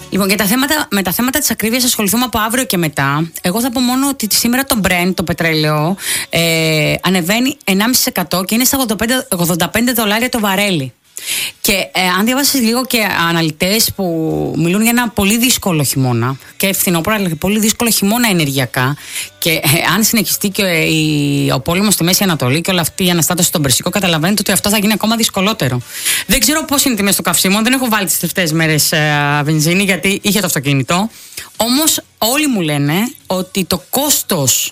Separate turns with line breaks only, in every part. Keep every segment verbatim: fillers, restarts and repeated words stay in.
Λοιπόν, για τα θέματα, με τα θέματα της ακρίβειας ασχοληθούμε από αύριο και μετά. Εγώ θα πω μόνο ότι σήμερα το Brent, το πετρέλαιο, ε, ανεβαίνει ενάμιση τοις εκατό και είναι στα ογδόντα πέντε δολάρια το βαρέλι. Και ε, αν διαβάσεις λίγο και αναλυτές που μιλούν για ένα πολύ δύσκολο χειμώνα και φθινόπωρο, αλλά και πολύ δύσκολο χειμώνα ενεργειακά, και ε, αν συνεχιστεί και ε, η, ο πόλεμος στη Μέση Ανατολή και όλη αυτή η αναστάτωση στον Περσικό, καταλαβαίνετε ότι αυτό θα γίνει ακόμα δυσκολότερο. Δεν ξέρω πώς είναι οι τιμές των καυσίμων, δεν έχω βάλει τις τελευταίες μέρες ε, βενζίνη, γιατί είχε το αυτοκίνητο. Όμως όλοι μου λένε ότι το κόστος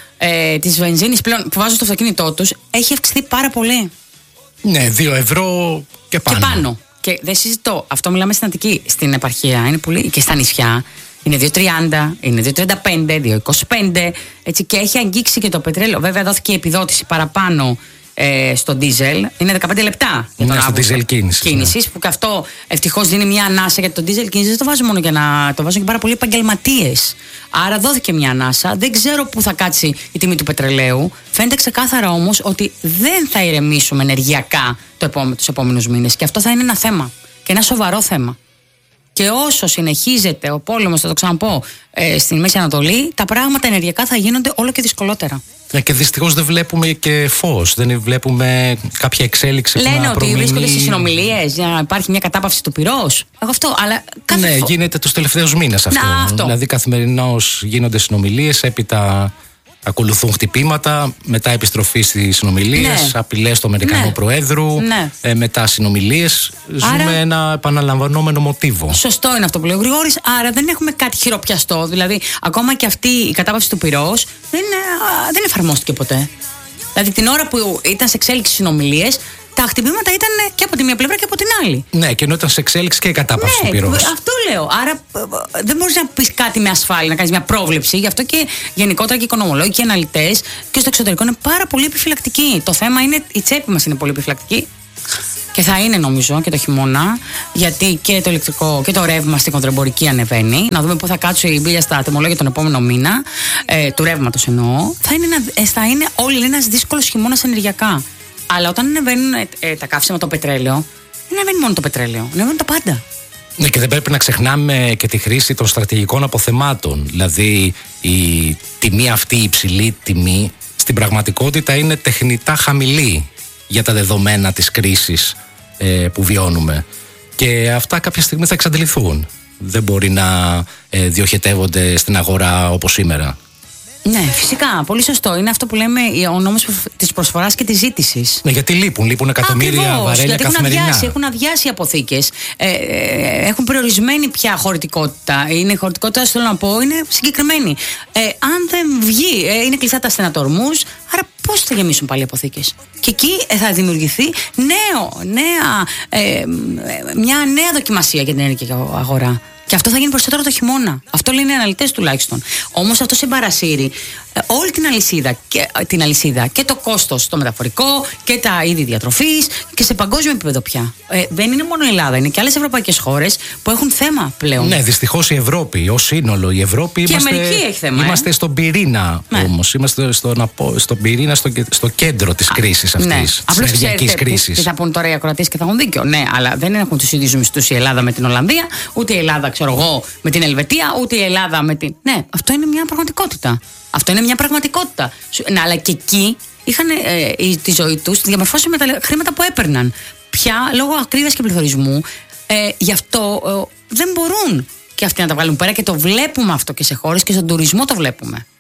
ε, της βενζίνης πλέον που βάζουν στο αυτοκίνητό τους έχει αυξηθεί πάρα πολύ.
Ναι, δύο ευρώ και πάνω.
Και πάνω. Και δεν συζητώ. Αυτό μιλάμε στην Αττική. Στην επαρχία είναι πολύ. Και στα νησιά είναι δύο τριάντα, είναι δύο τριάντα πέντε, δύο είκοσι πέντε. Έτσι, και έχει αγγίξει και το πετρέλαιο. Βέβαια, δόθηκε η επιδότηση παραπάνω ε, στο ντίζελ. Είναι δεκαπέντε λεπτά για τον
ναι, στο ντίζελ κίνηση.
Ναι. Που και αυτό ευτυχώς δίνει μια ανάσα, γιατί το ντίζελ κίνηση δεν το βάζουν μόνο για να. Το βάζουν και πάρα πολλοί επαγγελματίες. Άρα δόθηκε μια ανάσα. Δεν ξέρω πού θα κάτσει η τιμή του πετρελαίου. Φαίνεται ξεκάθαρα όμως ότι δεν θα ηρεμήσουμε ενεργειακά το επόμενο, τους επόμενους μήνες. Και αυτό θα είναι ένα θέμα. Και ένα σοβαρό θέμα. Και όσο συνεχίζεται ο πόλεμος, θα το ξαναπώ, ε, στην Μέση Ανατολή, τα πράγματα ενεργειακά θα γίνονται όλο και δυσκολότερα.
Ναι, και δυστυχώς δεν βλέπουμε και φως, δεν βλέπουμε κάποια εξέλιξη.
Λένε
που να
ότι
προμείνει...
βρίσκονται στις συνομιλίες για να υπάρχει μια κατάπαυση του πυρός. Εγώ αυτό, αλλά κάθε
Ναι,
φο...
γίνεται τους τελευταίους μήνες αυτό.
Να, αυτό.
Δηλαδή καθημερινώς γίνονται συνομιλίες, έπειτα ακολουθούν χτυπήματα, μετά επιστροφή στις συνομιλίες,
ναι.
απειλές του Αμερικανού
ναι.
Προέδρου, ναι. ε, μετά συνομιλίες. Άρα, ζούμε ένα επαναλαμβανόμενο μοτίβο.
Σωστό είναι αυτό που λέει ο Γρηγόρης. Άρα δεν έχουμε κάτι χειροπιαστό. Δηλαδή, ακόμα και αυτή η κατάπαυση του πυρός δεν, δεν εφαρμόστηκε ποτέ. Δηλαδή, την ώρα που ήταν σε εξέλιξη συνομιλίες, τα χτυπήματα ήταν και από τη μία πλευρά και από την άλλη.
Ναι, και ενώ ήταν σε εξέλιξη και η κατάπαυση
ναι,
του πυρός.
Αυτό λέω. Άρα δεν μπορείς να πεις κάτι με ασφάλεια, να κάνεις μια πρόβλεψη. Γι' αυτό και γενικότερα και οι οικονομολόγοι και οι αναλυτές και στο εξωτερικό είναι πάρα πολύ επιφυλακτικοί. Το θέμα είναι, η τσέπη μας είναι πολύ επιφυλακτική. Και θα είναι, νομίζω, και το χειμώνα, γιατί και το ηλεκτρικό και το ρεύμα στην κοντρεμπορική ανεβαίνει. Να δούμε πού θα κάτσουν οι μπίλια στα τιμολόγια τον επόμενο μήνα, ε, του ρεύματος εννοώ. Θα είναι, ένα, θα είναι όλοι ένας δύσκολος χειμώνας ενεργειακά. Αλλά όταν ανεβαίνουν ε, ε, τα καύσιμα, το πετρέλαιο, δεν ανεβαίνει μόνο το πετρέλαιο, ανεβαίνουν τα πάντα.
Ναι, και δεν πρέπει να ξεχνάμε και τη χρήση των στρατηγικών αποθεμάτων. Δηλαδή, η τιμή αυτή, η υψηλή τιμή, στην πραγματικότητα είναι τεχνητά χαμηλή για τα δεδομένα της κρίσης ε, που βιώνουμε. Και αυτά κάποια στιγμή θα εξαντληθούν. Δεν μπορεί να ε, διοχετεύονται στην αγορά όπως σήμερα.
Ναι, φυσικά. Πολύ σωστό. Είναι αυτό που λέμε ο νόμος της προσφοράς και της ζήτησης.
Ναι, γιατί λείπουν. Λείπουν εκατομμύρια
Ακριβώς,
βαρέλια
γιατί
καθημερινά.
Έχουν αδειάσει, έχουν αδειάσει οι αποθήκες. Ε, ε, έχουν περιορισμένη πια χωρητικότητα. Είναι η χωρητικότητα, θέλω να πω, είναι συγκεκριμένη. Ε, αν δεν βγει, ε, είναι κλειστά τα στενατορμούς, άρα πώς θα γεμίσουν πάλι οι αποθήκες. Και εκεί ε, θα δημιουργηθεί νέο, νέα, ε, μια νέα δοκιμασία για την ενεργειακή αγορά. Και αυτό θα γίνει περισσότερο το χειμώνα. Αυτό λένε οι αναλυτές τουλάχιστον. Όμως αυτό συμπαρασύρει ε, όλη την αλυσίδα, και, ε, την αλυσίδα και το κόστος το μεταφορικό και τα είδη διατροφής και σε παγκόσμιο επίπεδο πια. Ε, δεν είναι μόνο η Ελλάδα, είναι και άλλες ευρωπαϊκές χώρες που έχουν θέμα πλέον.
Ναι, δυστυχώς η Ευρώπη, ως σύνολο η Ευρώπη.
Και
είμαστε,
η Αμερική έχει θέμα.
Είμαστε
ε? στον
πυρήνα ναι. όμως. Είμαστε στο, στον πυρήνα, στο, στο κέντρο της κρίσης αυτής. Ναι. Της ενεργειακής κρίσης.
Τι θα πούν τώρα οι ακροατές και θα έχουν δίκιο. Ναι, αλλά δεν έχουν τους ίδιους μισθούς η Ελλάδα με την Ολλανδία, ούτε η Ελλάδα, ξέρω εγώ, με την Ελβετία, ούτε η Ελλάδα με την. Ναι, αυτό είναι μια πραγματικότητα. Αυτό είναι μια πραγματικότητα. Ναι, αλλά και εκεί είχαν ε, τη ζωή τους διαμορφώσει με τα χρήματα που έπαιρναν. Πια λόγω ακρίβειας και πληθωρισμού, ε, γι' αυτό ε, δεν μπορούν και αυτοί να τα βγάλουν πέρα, και το βλέπουμε αυτό και σε χώρες και στον τουρισμό το βλέπουμε.